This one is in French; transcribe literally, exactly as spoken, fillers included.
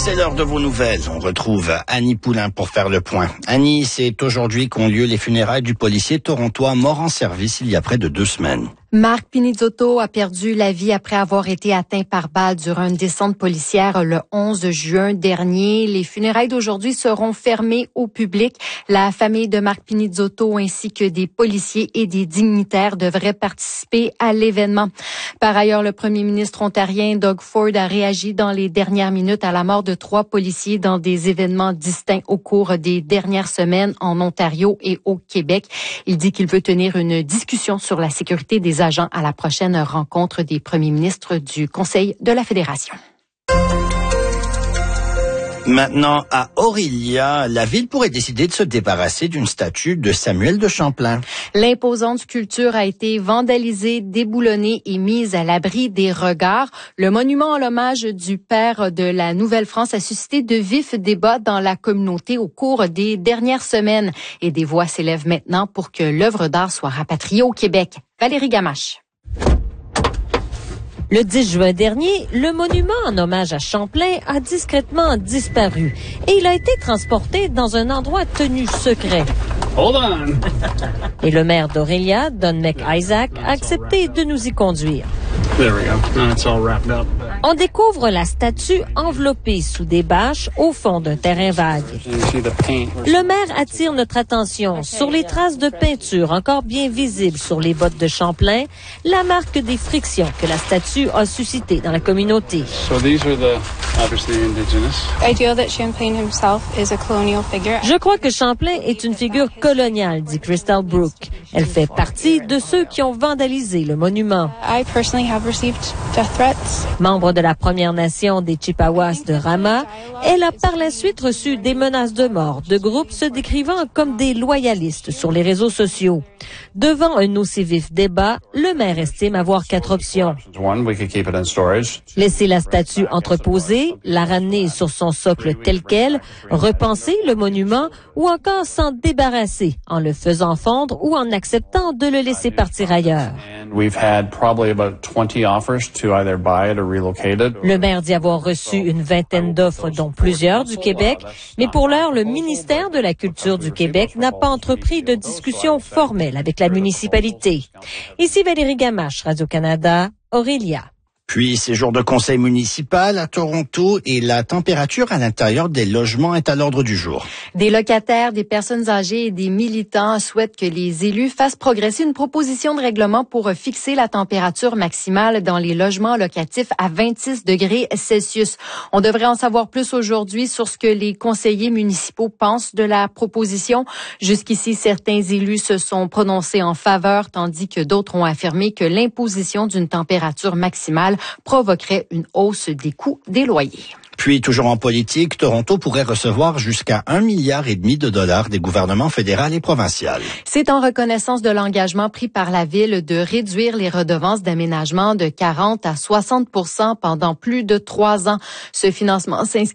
C'est l'heure de vos nouvelles. On retrouve Annie Poulain pour faire le point. Annie, c'est aujourd'hui qu'ont lieu les funérailles du policier torontois mort en service il y a près de deux semaines. Mark Pinizzotto a perdu la vie après avoir été atteint par balle durant une descente policière le onze juin dernier. Les funérailles d'aujourd'hui seront fermées au public. La famille de Mark Pinizzotto ainsi que des policiers et des dignitaires devraient participer à l'événement. Par ailleurs, le premier ministre ontarien Doug Ford a réagi dans les dernières minutes à la mort de trois policiers dans des événements distincts au cours des dernières semaines en Ontario et au Québec. Il dit qu'il veut tenir une discussion sur la sécurité des agents à la prochaine rencontre des premiers ministres du Conseil de la Fédération. Maintenant, à Orillia, la ville pourrait décider de se débarrasser d'une statue de Samuel de Champlain. L'imposante sculpture a été vandalisée, déboulonnée et mise à l'abri des regards. Le monument en l'hommage du père de la Nouvelle-France a suscité de vifs débats dans la communauté au cours des dernières semaines. Et des voix s'élèvent maintenant pour que l'œuvre d'art soit rapatriée au Québec. Valérie Gamache. Le dix juin dernier, le monument en hommage à Champlain a discrètement disparu et il a été transporté dans un endroit tenu secret. Hold on. Et le maire d'Orillia, Don McIsaac, a accepté de nous y conduire. There we go. Now it's all wrapped up. On découvre la statue enveloppée sous des bâches au fond d'un terrain vague. Le maire attire notre attention sur les traces de peinture encore bien visibles sur les bottes de Champlain, la marque des frictions que la statue a suscitées dans la communauté. So these are the obviously indigenous. I feel that Champlain himself is a colonial figure. Je crois que Champlain est une figure coloniale, dit Crystal Brooke. Elle fait partie de ceux qui ont vandalisé le monument. I personally have received death threats. Membre de la Première Nation des Chippewas de Rama, elle a par la suite reçu des menaces de mort de groupes se décrivant comme des loyalistes sur les réseaux sociaux. Devant un aussi vif débat, le maire estime avoir quatre options. One, we could keep it in storage. Laisser la statue entreposée, la ramener sur son socle tel quel, repenser le monument ou encore s'en débarrasser en le faisant fondre ou en acceptant de le laisser partir ailleurs. And we've had probably about twenty offers to either buy it or relocate it. Le maire dit avoir reçu une vingtaine d'offres, dont plusieurs du Québec, mais pour l'heure, le ministère de la Culture du Québec n'a pas entrepris de discussion formelle avec la municipalité. Ici Valérie Gamache, Radio-Canada, Orillia. Puis, c'est jour de conseil municipal à Toronto et la température à l'intérieur des logements est à l'ordre du jour. Des locataires, des personnes âgées et des militants souhaitent que les élus fassent progresser une proposition de règlement pour fixer la température maximale dans les logements locatifs à vingt-six degrés Celsius. On devrait en savoir plus aujourd'hui sur ce que les conseillers municipaux pensent de la proposition. Jusqu'ici, certains élus se sont prononcés en faveur, tandis que d'autres ont affirmé que l'imposition d'une température maximale provoquerait une hausse des coûts des loyers. Puis, toujours en politique, Toronto pourrait recevoir jusqu'à un milliard et demi de dollars des gouvernements fédéral et provincial. C'est en reconnaissance de l'engagement pris par la ville de réduire les redevances d'aménagement de quarante à soixante pour cent pendant plus de trois ans. Ce financement s'inscrit